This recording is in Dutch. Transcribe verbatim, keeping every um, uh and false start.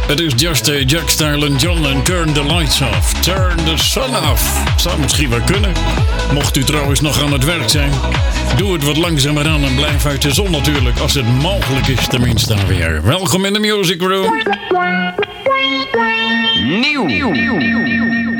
Het is Just A, Jack Style en John en Turn the Lights Off. Turn the Sun Off. Zou misschien wel kunnen. Mocht u trouwens nog aan het werk zijn, doe het wat langzamer aan en blijf uit de zon natuurlijk. Als het mogelijk is tenminste weer. Welkom in de Music Room. Nieuw. Nieuw.